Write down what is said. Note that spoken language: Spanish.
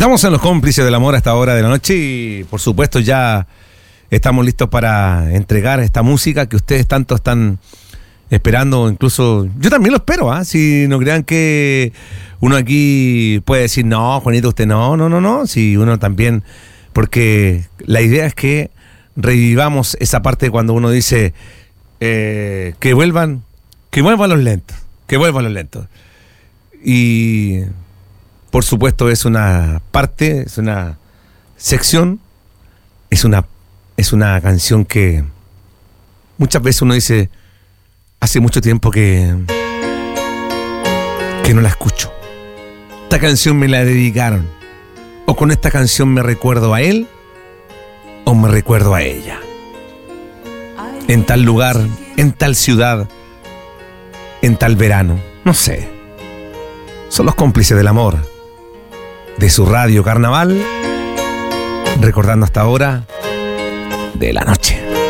Estamos en los cómplices del amor a esta hora de la noche y por supuesto ya estamos listos para entregar esta música que ustedes tanto están esperando. Incluso yo también lo espero, ¿ah? Si no crean que uno aquí puede decir no, Juanito, usted no, si uno también, porque la idea es que revivamos esa parte cuando uno dice que vuelvan los lentos, y por supuesto es una parte, es una sección, es una canción que muchas veces uno dice, hace mucho tiempo que no la escucho. Esta canción me la dedicaron, o con esta canción me recuerdo a él o me recuerdo a ella, en tal lugar, en tal ciudad, en tal verano, no sé. Son los cómplices del amor de su radio Carnaval, recordando hasta ahora de la noche.